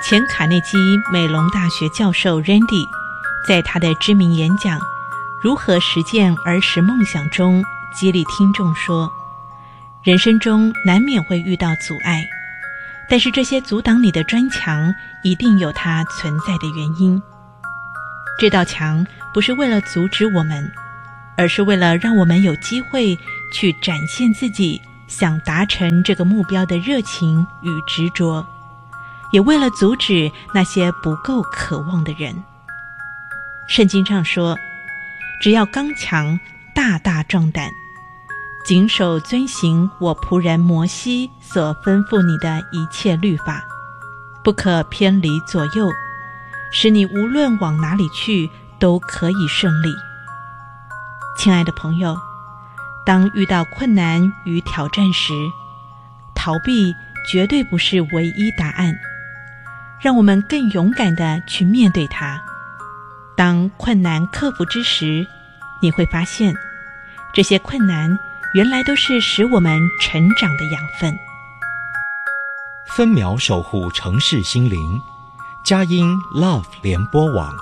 前卡内基美隆大学教授 Randy 在他的知名演讲《如何实践儿时梦想》中激励听众说，人生中难免会遇到阻碍，但是这些阻挡你的砖墙一定有它存在的原因。这道墙不是为了阻止我们，而是为了让我们有机会去展现自己想达成这个目标的热情与执着，也为了阻止那些不够渴望的人。圣经上说，只要刚强，大大壮胆，谨守遵行我仆人摩西所吩咐你的一切律法，不可偏离左右，使你无论往哪里去都可以顺利。亲爱的朋友，当遇到困难与挑战时，逃避绝对不是唯一答案，让我们更勇敢地去面对它。当困难克服之时，你会发现，这些困难原来都是使我们成长的养分。 分秒守护城市心灵，佳音 Love 联播网。